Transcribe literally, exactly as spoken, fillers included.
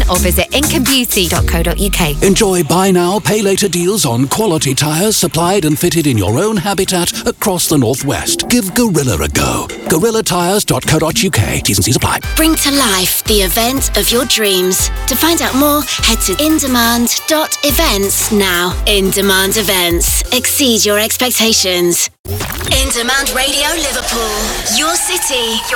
or visit incan beauty dot co dot uk. Enjoy buy now, pay later deals on quality tyres supplied and fitted in your own habitat across the Northwest. Give Gorilla a go. gorilla tyres dot co dot uk. T's and C's apply. Bring to life the event of your dreams. To find out more, head to in demand dot events now. In Demand Events. Exceed your expectations. In Demand Radio Liverpool. Your city. Your